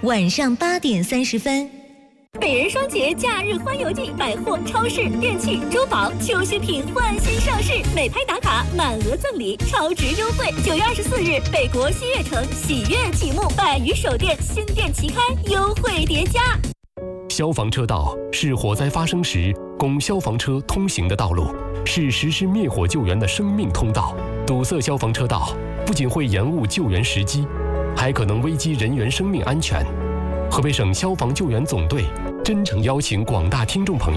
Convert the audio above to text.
晚上8点30分。 北人双节假日欢游季，百货、超市、电器、珠宝、秋需品换新上市，美拍打卡满额赠礼，超值优惠。9月24日，北国新悦城喜悦启幕，100余首店新店齐开，优惠叠加。 消防车道是火灾发生时供消防车通行的道路，是实施灭火救援的生命通道。堵塞消防车道不仅会延误救援时机，还可能危及人员生命安全。河北省消防救援总队真诚邀请广大听众朋友